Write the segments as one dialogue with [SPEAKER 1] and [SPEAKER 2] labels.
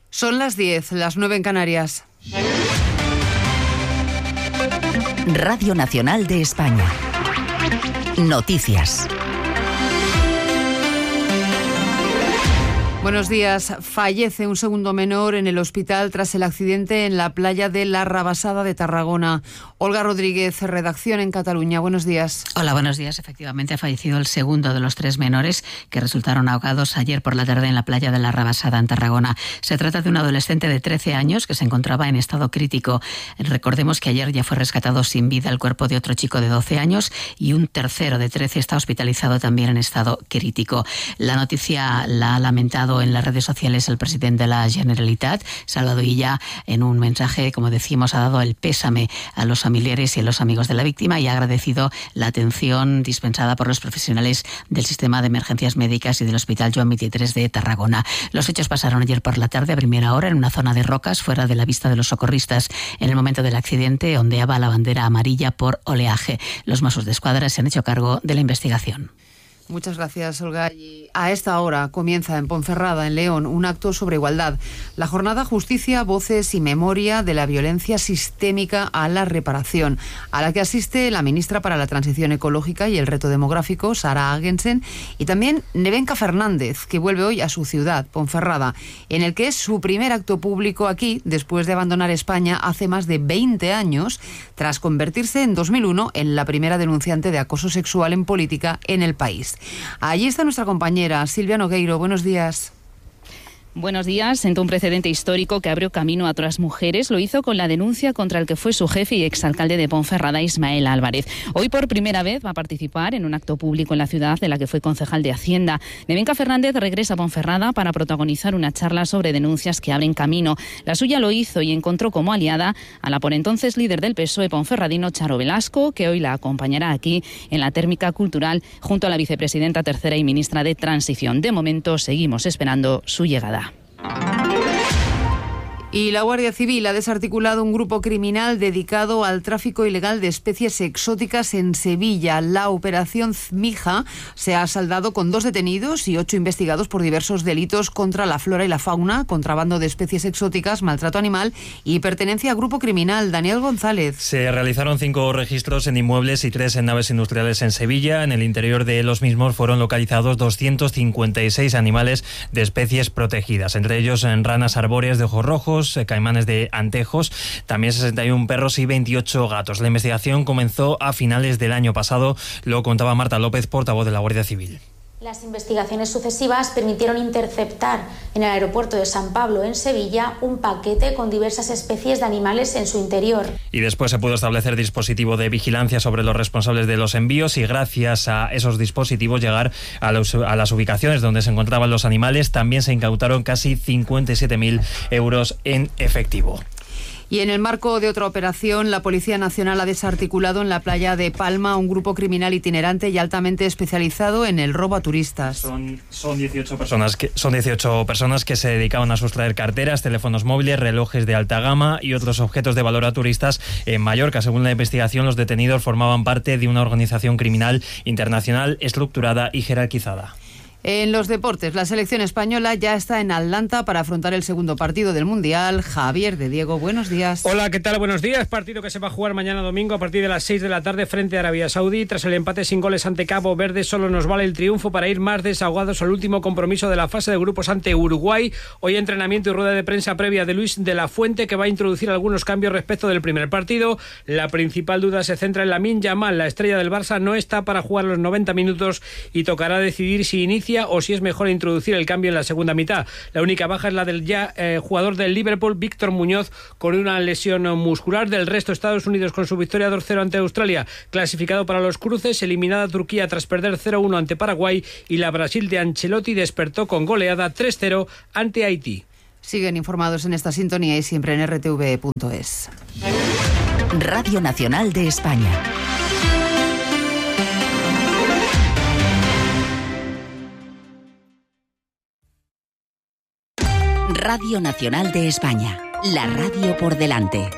[SPEAKER 1] Son las 10, las 9 en Canarias.
[SPEAKER 2] Radio Nacional de España. Noticias.
[SPEAKER 1] Buenos días. Fallece un segundo menor en el hospital tras el accidente en la playa de La Rabassada de Tarragona. Olga Rodríguez, redacción en Cataluña. Buenos días.
[SPEAKER 3] Hola, buenos días. Efectivamente, ha fallecido el segundo de los 3 menores que resultaron ahogados ayer por la tarde en la playa de La Rabassada en Tarragona. Se trata de un adolescente de 13 años que se encontraba en estado crítico. Recordemos que ayer ya fue rescatado sin vida el cuerpo de otro chico de 12 años y un tercero de 13 está hospitalizado también en estado crítico. La noticia la ha lamentado en las redes sociales el presidente de la Generalitat, Salvador Illa, en un mensaje, como decimos, ha dado el pésame a los familiares y a los amigos de la víctima y ha agradecido la atención dispensada por los profesionales del sistema de emergencias médicas y del Hospital Joan XXIII de Tarragona. Los hechos pasaron ayer por la tarde a primera hora en una zona de rocas fuera de la vista de los socorristas. En el momento del accidente ondeaba la bandera amarilla por oleaje. Los Mossos d'Esquadra se han hecho cargo de la investigación.
[SPEAKER 1] Muchas gracias, Olga. Y a esta hora comienza en Ponferrada, en León, un acto sobre igualdad. La jornada Justicia, Voces y Memoria de la Violencia Sistémica a la Reparación, a la que asiste la ministra para la Transición Ecológica y el Reto Demográfico, Sara Agensen, y también Nevenka Fernández, que vuelve hoy a su ciudad, Ponferrada, en el que es su primer acto público aquí, después de abandonar España hace más de 20 años, tras convertirse en 2001 en la primera denunciante de acoso sexual en política en el país. Allí está nuestra compañera Silvia Nogueiro. Buenos días.
[SPEAKER 4] Buenos días. Sentó un precedente histórico que abrió camino a otras mujeres. Lo hizo con la denuncia contra el que fue su jefe y exalcalde de Ponferrada, Ismael Álvarez. Hoy por primera vez va a participar en un acto público en la ciudad de la que fue concejal de Hacienda. Nevenka Fernández regresa a Ponferrada para protagonizar una charla sobre denuncias que abren camino. La suya lo hizo y encontró como aliada a la por entonces líder del PSOE ponferradino, Charo Velasco, que hoy la acompañará aquí en la térmica cultural junto a la vicepresidenta tercera y ministra de Transición. De momento seguimos esperando su llegada.
[SPEAKER 1] Y la Guardia Civil ha desarticulado un grupo criminal dedicado al tráfico ilegal de especies exóticas en Sevilla. La operación Zmija se ha saldado con 2 detenidos y 8 investigados por diversos delitos contra la flora y la fauna, contrabando de especies exóticas, maltrato animal y pertenencia a grupo criminal. Daniel González.
[SPEAKER 5] Se realizaron 5 registros en inmuebles y 3 en naves industriales en Sevilla. En el interior de los mismos fueron localizados 256 animales de especies protegidas, entre ellos ranas arbóreas de ojos rojos, caimanes de Antejos, también 61 perros y 28 gatos. La investigación comenzó a finales del año pasado, lo contaba Marta López, portavoz de la Guardia Civil.
[SPEAKER 6] Las investigaciones sucesivas permitieron interceptar en el aeropuerto de San Pablo, en Sevilla, un paquete con diversas especies de animales en su interior.
[SPEAKER 5] Y después se pudo establecer dispositivo de vigilancia sobre los responsables de los envíos y gracias a esos dispositivos llegar a las ubicaciones donde se encontraban los animales. También se incautaron casi 57.000 euros en efectivo.
[SPEAKER 1] Y en el marco de otra operación, la Policía Nacional ha desarticulado en la playa de Palma un grupo criminal itinerante y altamente especializado en el robo a turistas.
[SPEAKER 5] Son 18 personas que se dedicaban a sustraer carteras, teléfonos móviles, relojes de alta gama y otros objetos de valor a turistas en Mallorca. Según la investigación, los detenidos formaban parte de una organización criminal internacional estructurada y jerarquizada.
[SPEAKER 1] En los deportes, la selección española ya está en Atlanta para afrontar el segundo partido del Mundial. Javier de Diego, buenos días.
[SPEAKER 7] Hola, ¿qué tal? Buenos días. Partido que se va a jugar mañana domingo a partir de las 6 de la tarde frente a Arabia Saudí. Tras el empate sin goles ante Cabo Verde, solo nos vale el triunfo para ir más desahogados al último compromiso de la fase de grupos ante Uruguay. Hoy entrenamiento y rueda de prensa previa de Luis de la Fuente, que va a introducir algunos cambios respecto del primer partido. La principal duda se centra en Lamine Yamal. La estrella del Barça no está para jugar los 90 minutos y tocará decidir si inicia o si es mejor introducir el cambio en la segunda mitad. La única baja es la del jugador del Liverpool, Víctor Muñoz, con una lesión muscular. Del resto, Estados Unidos con su victoria 2-0 ante Australia, clasificado para los cruces, eliminada Turquía tras perder 0-1 ante Paraguay, y la Brasil de Ancelotti despertó con goleada 3-0 ante Haití.
[SPEAKER 1] Siguen informados en esta sintonía y siempre en rtv.es.
[SPEAKER 2] Radio Nacional de España. Radio Nacional de España, la radio por delante.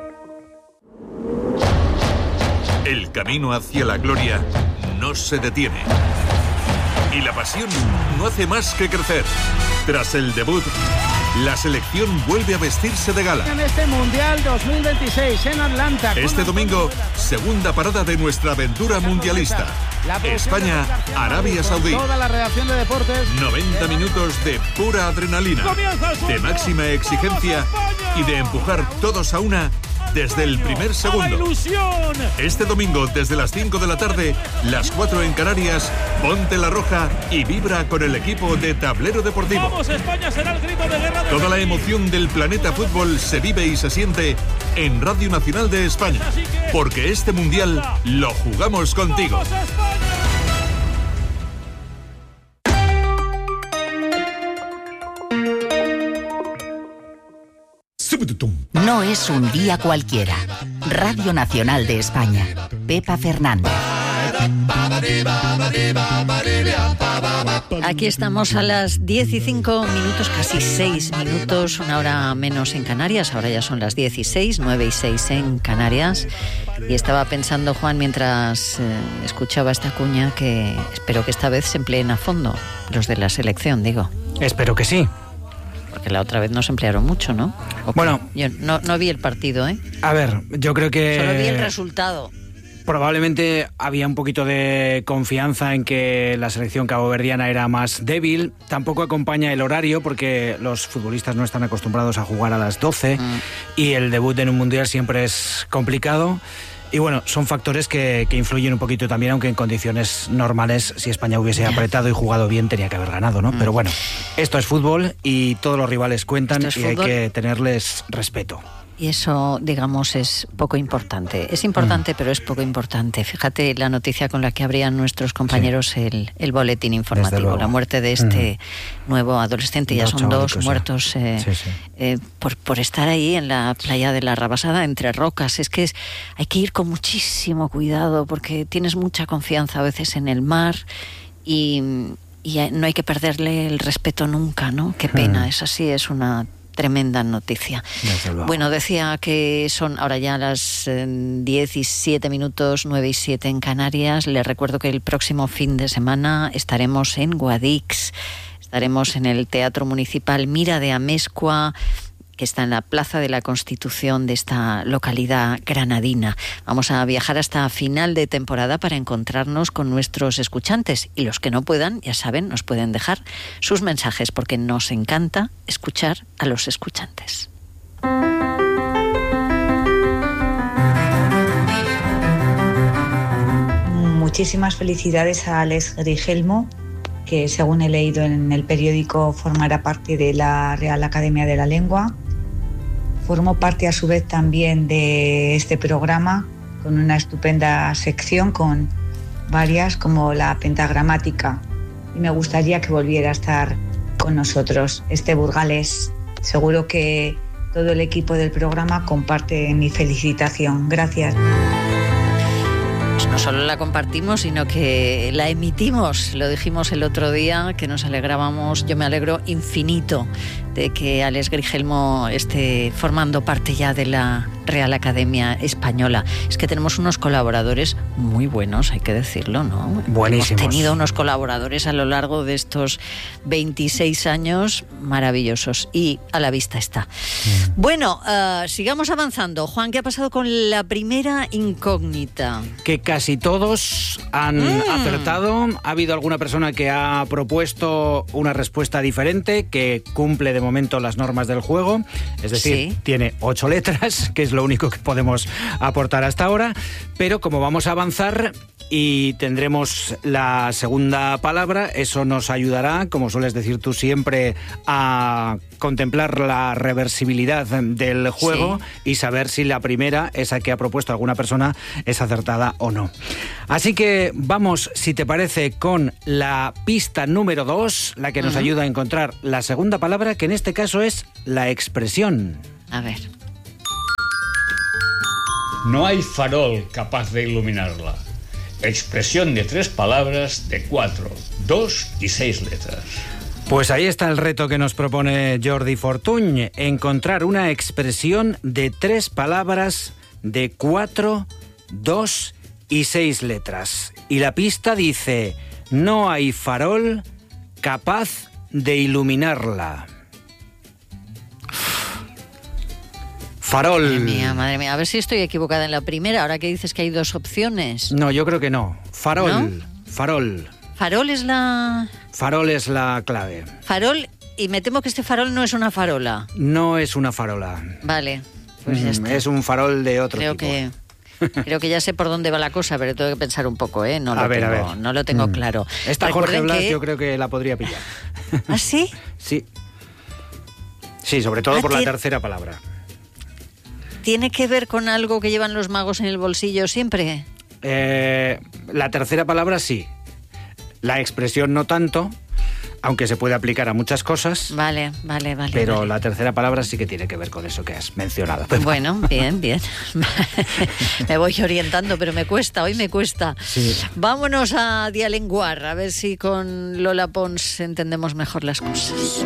[SPEAKER 8] El camino hacia la gloria no se detiene. Y la pasión no hace más que crecer. Tras el debut, La selección vuelve a vestirse de gala.
[SPEAKER 9] En este Mundial 2026 en Atlanta.
[SPEAKER 8] Este domingo, segunda parada de nuestra aventura mundialista. España, Arabia Saudí.
[SPEAKER 9] Toda la redacción de deportes.
[SPEAKER 8] 90 minutos de pura adrenalina, de máxima exigencia y de empujar todos a una desde el primer segundo. Este domingo, desde las 5 de la tarde, las 4 en Canarias, ponte la roja y vibra con el equipo de Tablero Deportivo.
[SPEAKER 10] ¡Vamos, España! Será el grito de guerra.
[SPEAKER 8] Toda la emoción del planeta fútbol se vive y se siente en Radio Nacional de España, porque este mundial lo jugamos contigo.
[SPEAKER 10] ¡Vamos, España!
[SPEAKER 2] No es un día cualquiera. Radio Nacional de España. Pepa Fernández.
[SPEAKER 11] Aquí estamos a las 15 minutos, casi 6 minutos, una hora menos en Canarias. Ahora ya son las 16, 9 y 6 en Canarias. Y estaba pensando, Juan, mientras escuchaba esta cuña, que espero que esta vez se empleen a fondo los de la selección, digo.
[SPEAKER 7] Espero que sí.
[SPEAKER 11] Porque la otra vez no se emplearon mucho, ¿no?
[SPEAKER 7] Bueno,
[SPEAKER 11] yo no vi el partido, ¿eh?
[SPEAKER 7] A ver, yo creo que...
[SPEAKER 11] Solo vi el resultado.
[SPEAKER 7] Probablemente había un poquito de confianza en que la selección caboverdiana era más débil. Tampoco acompaña el horario porque los futbolistas no están acostumbrados a jugar a las 12 y el debut en un mundial siempre es complicado. Y bueno, son factores que influyen un poquito también, aunque en condiciones normales, si España hubiese apretado y jugado bien, tenía que haber ganado, ¿no? Pero bueno, esto es fútbol y todos los rivales cuentan y hay que tenerles respeto.
[SPEAKER 11] Y eso, digamos, es poco importante. Es importante, pero es poco importante. Fíjate la noticia con la que abrían nuestros compañeros el boletín informativo. La muerte de este nuevo adolescente. Ya son 2 muertos por estar ahí en la playa de la Rabasada, entre rocas. Es que hay que ir con muchísimo cuidado porque tienes mucha confianza a veces en el mar y no hay que perderle el respeto nunca, ¿no? Qué pena, es así, es una tremenda noticia. Bueno, decía que son ahora ya las 17 minutos, 9 y 7 en Canarias. Les recuerdo que el próximo fin de semana estaremos en Guadix, estaremos en el Teatro Municipal Mira de Amezcua, que está en la Plaza de la Constitución de esta localidad granadina. Vamos a viajar hasta final de temporada para encontrarnos con nuestros escuchantes. Y los que no puedan, ya saben, nos pueden dejar sus mensajes, porque nos encanta escuchar a los escuchantes.
[SPEAKER 12] Muchísimas felicidades a Alex Grigelmo, que según he leído en el periódico formará parte de la Real Academia de la Lengua. Formó parte a su vez también de este programa con una estupenda sección con varias como la pentagramática, y me gustaría que volviera a estar con nosotros este burgalés. Seguro que todo el equipo del programa comparte mi felicitación. Gracias.
[SPEAKER 11] No solo la compartimos, sino que la emitimos. Lo dijimos el otro día, que nos alegrábamos. Yo me alegro infinito de que Alex Grigelmo esté formando parte ya de la Real Academia Española. Es que tenemos unos colaboradores muy buenos, hay que decirlo, ¿no?
[SPEAKER 7] Buenísimos.
[SPEAKER 11] Hemos tenido unos colaboradores a lo largo de estos 26 años maravillosos y a la vista está. Bueno, sigamos avanzando. Juan, ¿qué ha pasado con la primera incógnita?
[SPEAKER 7] Que casi todos han acertado. Ha habido alguna persona que ha propuesto una respuesta diferente, que cumple de momento las normas del juego. Es decir, tiene 8 letras, que es lo único que podemos aportar hasta ahora. Pero como vamos a avanzar y tendremos la segunda palabra, eso nos ayudará, como sueles decir tú siempre, a contemplar la reversibilidad del juego y saber si la primera, esa que ha propuesto alguna persona, es acertada o no. Así que vamos, si te parece, con la pista número 2, la que nos ayuda a encontrar la segunda palabra, que en este caso es la expresión.
[SPEAKER 11] A ver.
[SPEAKER 13] No hay farol capaz de iluminarla. Expresión de 3 palabras de 4, 2 y 6 letras.
[SPEAKER 7] Pues ahí está el reto que nos propone Jordi Fortuny, encontrar una expresión de 3 palabras de 4, 2 y 6 letras. Y la pista dice: no hay farol capaz de iluminarla.
[SPEAKER 14] Farol.
[SPEAKER 11] Madre mía, a ver si estoy equivocada en la primera, ahora que dices que hay 2 opciones.
[SPEAKER 14] No, yo creo que no. Farol.
[SPEAKER 11] ¿No?
[SPEAKER 14] Farol.
[SPEAKER 11] Farol es la
[SPEAKER 14] clave.
[SPEAKER 11] Farol, y me temo que este farol no es una farola.
[SPEAKER 14] No es una farola.
[SPEAKER 11] Vale, pues ya está.
[SPEAKER 14] Es un farol de otro tipo.
[SPEAKER 11] Creo que ya sé por dónde va la cosa, pero tengo que pensar un poco, ¿eh? No lo tengo claro.
[SPEAKER 14] Esta Jorge Blas yo creo que la podría pillar.
[SPEAKER 11] ¿Ah, sí?
[SPEAKER 14] Sí. Sí, sobre todo por la tercera palabra.
[SPEAKER 11] ¿Tiene que ver con algo que llevan los magos en el bolsillo siempre?
[SPEAKER 14] La tercera palabra sí. La expresión no tanto, aunque se puede aplicar a muchas cosas.
[SPEAKER 11] Vale.
[SPEAKER 14] Pero la tercera palabra sí que tiene que ver con eso que has mencionado.
[SPEAKER 11] Bueno, bien. Me voy orientando, pero hoy me cuesta.
[SPEAKER 14] Sí.
[SPEAKER 11] Vámonos a dialenguar, a ver si con Lola Pons entendemos mejor las cosas.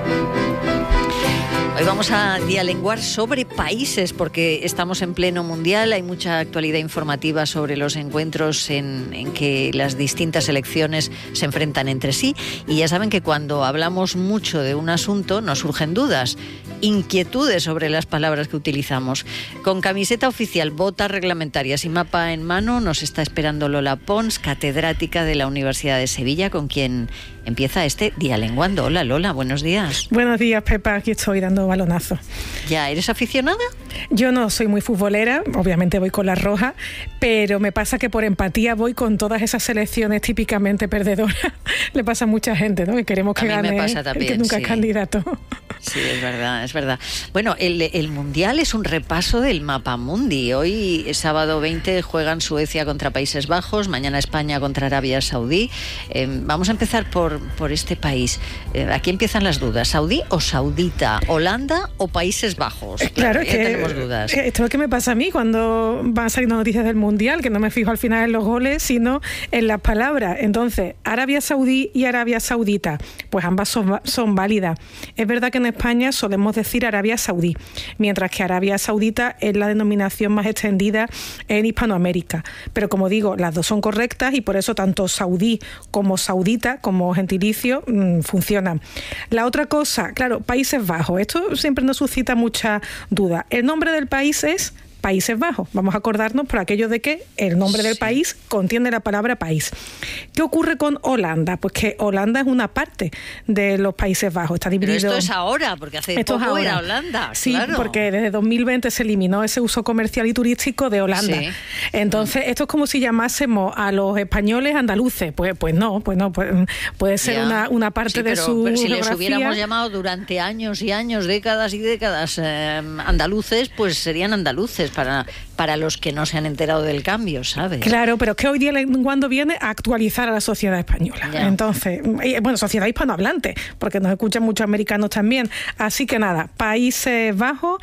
[SPEAKER 11] Hoy vamos a dialenguar sobre países, porque estamos en pleno mundial, hay mucha actualidad informativa sobre los encuentros en que las distintas selecciones se enfrentan entre sí, y ya saben que cuando hablamos mucho de un asunto nos surgen dudas, inquietudes sobre las palabras que utilizamos. Con camiseta oficial, botas reglamentarias y mapa en mano nos está esperando Lola Pons, catedrática de la Universidad de Sevilla, con quien empieza este Dialenguando. Hola Lola, buenos días.
[SPEAKER 15] Buenos días, Pepa, aquí estoy dando balonazo.
[SPEAKER 11] ¿Ya eres aficionada?
[SPEAKER 15] Yo no soy muy futbolera, obviamente voy con la roja, pero me pasa que por empatía voy con todas esas selecciones típicamente perdedoras. Le pasa a mucha gente, ¿no? Que queremos que gane el que nunca es candidato.
[SPEAKER 11] Sí, es verdad. Bueno, el Mundial es un repaso del mapa mundi. Hoy, sábado 20, juegan Suecia contra Países Bajos, mañana España contra Arabia Saudí. Vamos a empezar por este país. Aquí empiezan las dudas. ¿Saudí o saudita? ¿Holanda o Países Bajos?
[SPEAKER 15] Claro,
[SPEAKER 11] ya tenemos dudas.
[SPEAKER 15] Esto es lo que me pasa a mí cuando van saliendo noticias del Mundial, que no me fijo al final en los goles, sino en las palabras. Entonces, Arabia Saudí y Arabia Saudita, pues ambas son válidas. Es verdad que en España solemos decir Arabia Saudí, mientras que Arabia Saudita es la denominación más extendida en Hispanoamérica. Pero como digo, las dos son correctas y por eso tanto saudí como saudita, como gentilicio, funcionan. La otra cosa, claro, Países Bajos. Esto siempre nos suscita mucha duda. El nombre del país es Países Bajos. Vamos a acordarnos por aquello de que el nombre del país contiene la palabra país. ¿Qué ocurre con Holanda? Pues que Holanda es una parte de los Países Bajos. Está dividido.
[SPEAKER 11] Pero esto es ahora, porque hace poco era Holanda.
[SPEAKER 15] Sí,
[SPEAKER 11] claro.
[SPEAKER 15] Porque desde 2020 se eliminó ese uso comercial y turístico de Holanda. Sí. Entonces, esto es como si llamásemos a los españoles andaluces. Pues no, puede ser una parte de su
[SPEAKER 11] pero si
[SPEAKER 15] geografía.
[SPEAKER 11] Les hubiéramos llamado durante años y años, décadas y décadas andaluces, pues serían andaluces. Para los que no se han enterado del cambio, ¿sabes?
[SPEAKER 15] Claro, pero es que hoy día cuando viene a actualizar a la sociedad española. Ya. Entonces, sociedad hispanohablante, porque nos escuchan muchos americanos también. Así que nada, Países Bajos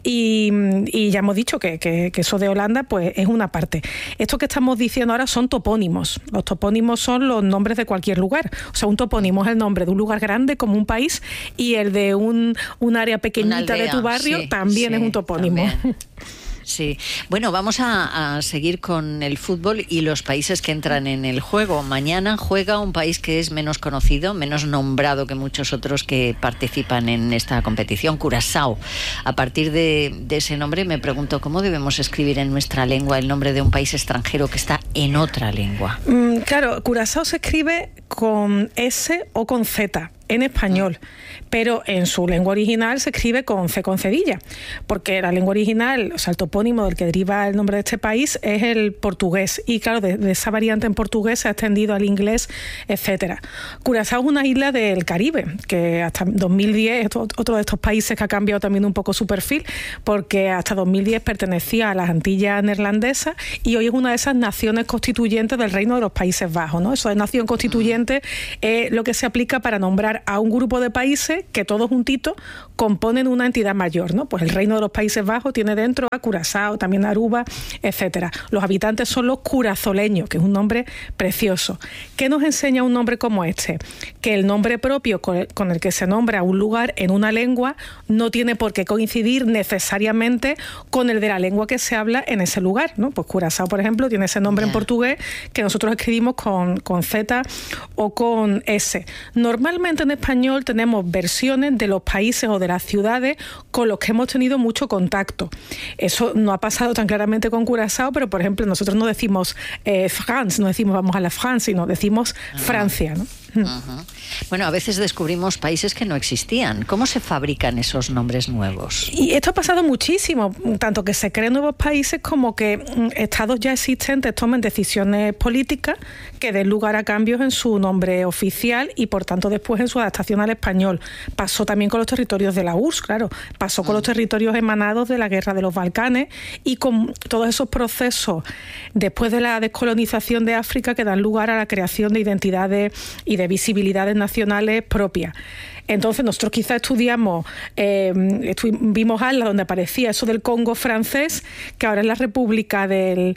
[SPEAKER 15] y ya hemos dicho que eso de Holanda pues es una parte. Esto que estamos diciendo ahora son topónimos. Los topónimos son los nombres de cualquier lugar. O sea, un topónimo es el nombre de un lugar grande como un país y el de un área pequeñita de tu barrio también es un topónimo.
[SPEAKER 11] También. Sí, bueno, vamos a seguir con el fútbol y los países que entran en el juego. Mañana juega un país que es menos conocido, menos nombrado que muchos otros que participan en esta competición, Curazao. A partir de ese nombre me pregunto, ¿cómo debemos escribir en nuestra lengua el nombre de un país extranjero que está en otra lengua?
[SPEAKER 15] Claro, Curazao se escribe con S o con Z. En español, pero en su lengua original se escribe con C con cedilla, porque la lengua original, o sea, el topónimo del que deriva el nombre de este país es el portugués, y claro, de esa variante en portugués se ha extendido al inglés, etcétera. Curazao es una isla del Caribe, que hasta 2010 es otro de estos países que ha cambiado también un poco su perfil, porque hasta 2010 pertenecía a las Antillas neerlandesas y hoy es una de esas naciones constituyentes del Reino de los Países Bajos, ¿no? Eso de nación constituyente es lo que se aplica para nombrar a un grupo de países que todos juntitos componen una entidad mayor, ¿no? Pues el Reino de los Países Bajos tiene dentro a Curazao, también a Aruba, etcétera. Los habitantes son los curazoleños, que es un nombre precioso. ¿Qué nos enseña un nombre como este? que el nombre propio con el que se nombra un lugar en una lengua no tiene por qué coincidir necesariamente con el de la lengua que se habla en ese lugar, ¿no? Pues Curazao, por ejemplo, tiene ese nombre en portugués que nosotros escribimos con Z o con S. Normalmente en español tenemos versiones de los países o de las ciudades con los que hemos tenido mucho contacto. Eso no ha pasado tan claramente con Curazao, pero por ejemplo nosotros no decimos France, no decimos vamos a la France, sino decimos Francia, ¿no?
[SPEAKER 11] Bueno, a veces descubrimos países que no existían. ¿Cómo se fabrican esos nombres nuevos?
[SPEAKER 15] Y esto ha pasado muchísimo, tanto que se creen nuevos países como que estados ya existentes tomen decisiones políticas que den lugar a cambios en su nombre oficial y por tanto después en su adaptación al español. Pasó también con los territorios de la URSS, claro, pasó con los territorios emanados de la guerra de los Balcanes y con todos esos procesos después de la descolonización de África que dan lugar a la creación de identidades y de visibilidades nacionales propias. Entonces nosotros quizás vimos Ala, donde aparecía eso del Congo francés, que ahora es la República del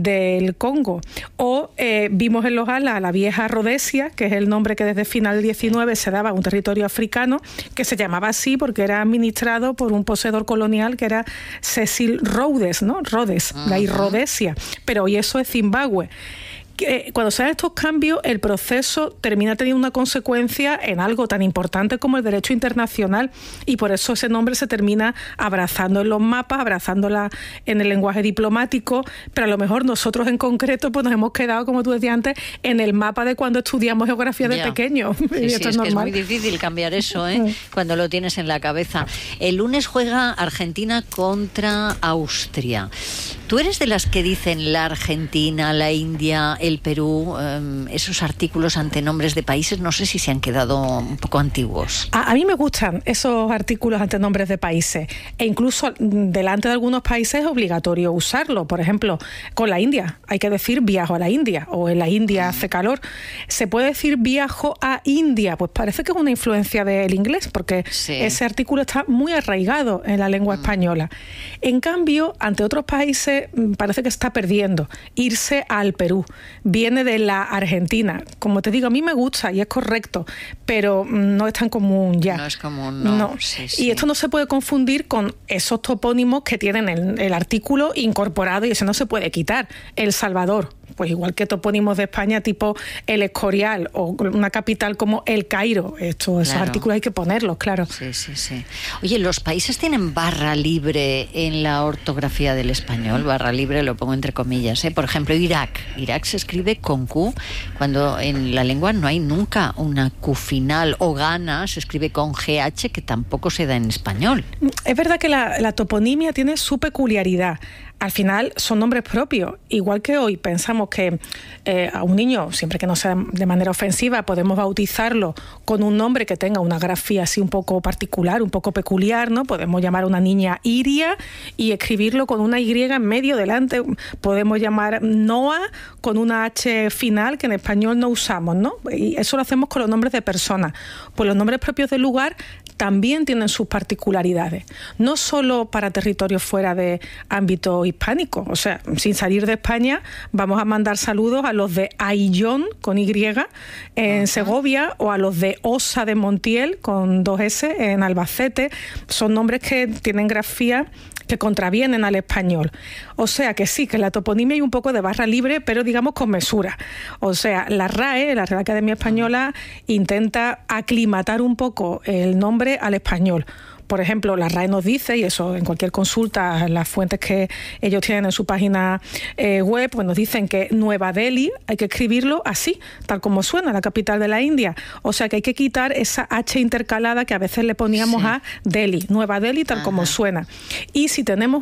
[SPEAKER 15] Congo, o vimos en los Ala la vieja Rodesia, que es el nombre que desde final del 19 se daba a un territorio africano, que se llamaba así porque era administrado por un poseedor colonial que era Cecil Rhodes, ¿no? Rhodes, de ahí Rodesia, pero hoy eso es Zimbabue. Cuando se dan estos cambios, el proceso termina teniendo una consecuencia en algo tan importante como el derecho internacional y por eso ese nombre se termina abrazando en los mapas, abrazándola en el lenguaje diplomático, pero a lo mejor nosotros en concreto pues nos hemos quedado, como tú decías antes, en el mapa de cuando estudiamos geografía de pequeño.
[SPEAKER 11] Sí,
[SPEAKER 15] y esto
[SPEAKER 11] es
[SPEAKER 15] normal.
[SPEAKER 11] que es muy difícil cambiar eso, cuando lo tienes en la cabeza. El lunes juega Argentina contra Austria. ¿Tú eres de las que dicen la Argentina, la India, el Perú, esos artículos ante nombres de países? No sé si se han quedado un poco antiguos.
[SPEAKER 15] A mí me gustan esos artículos ante nombres de países e incluso delante de algunos países es obligatorio usarlo. Por ejemplo, con la India hay que decir viajo a la India o en la India hace calor. ¿Se puede decir viajo a India? Pues parece que es una influencia del inglés porque ese artículo está muy arraigado en la lengua española. En cambio, ante otros países parece que está perdiendo. Irse al Perú viene de la Argentina. Como te digo, a mí me gusta y es correcto, pero no es tan común ya.
[SPEAKER 11] No es común, no.
[SPEAKER 15] Y esto no se puede confundir con esos topónimos que tienen el artículo incorporado y eso no se puede quitar. El Salvador, pues igual que topónimos de España tipo El Escorial o una capital como El Cairo. Esos artículos hay que ponerlos, claro.
[SPEAKER 11] Sí. Oye, ¿los países tienen barra libre en la ortografía del español? Barra libre lo pongo entre comillas, ¿eh? Por ejemplo, Irak. Irak se escribe con Q, cuando en la lengua no hay nunca una Q final. O Ghana se escribe con GH, que tampoco se da en español.
[SPEAKER 15] Es verdad que la toponimia tiene su peculiaridad. Al final son nombres propios. Igual que hoy pensamos que a un niño, siempre que no sea de manera ofensiva, podemos bautizarlo con un nombre que tenga una grafía así un poco particular, un poco peculiar, ¿no? Podemos llamar a una niña Iria y escribirlo con una Y en medio delante. Podemos llamar Noah con una H final que en español no usamos, ¿no? Y eso lo hacemos con los nombres de personas. Pues los nombres propios del lugar también tienen sus particularidades. No solo para territorios fuera de ámbito hispánico, o sea, sin salir de España, vamos a mandar saludos a los de Ayllón con Y en Segovia o a los de Osa de Montiel con 2 S en Albacete. Son nombres que tienen grafía que contravienen al español. O sea que sí, que en la toponimia hay un poco de barra libre, pero digamos con mesura. O sea, la RAE, la Real Academia Española, intenta aclimatar un poco el nombre al español. Por ejemplo, la RAE nos dice, y eso en cualquier consulta, las fuentes que ellos tienen en su página web, pues nos dicen que Nueva Delhi hay que escribirlo así, tal como suena, la capital de la India. O sea que hay que quitar esa H intercalada que a veces le poníamos a Delhi, Nueva Delhi, tal como suena. Y si tenemos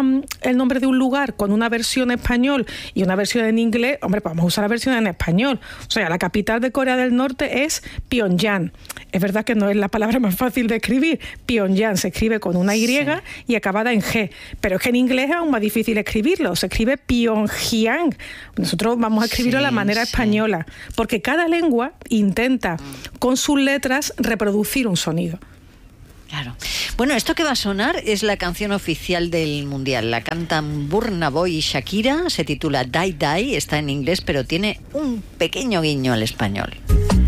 [SPEAKER 15] el nombre de un lugar con una versión en español y una versión en inglés, hombre, pues vamos a usar la versión en español. O sea, la capital de Corea del Norte es Pyongyang. Es verdad que no es la palabra más fácil de escribir. Pyongyang se escribe con una Y y acabada en G, pero es que en inglés es aún más difícil escribirlo, se escribe Pyongyang. Nosotros vamos a escribirlo a la manera española, porque cada lengua intenta con sus letras reproducir un sonido.
[SPEAKER 11] Claro. Bueno, esto que va a sonar es la canción oficial del Mundial. La cantan Burna Boy y Shakira, se titula Die Die, está en inglés, pero tiene un pequeño guiño al español.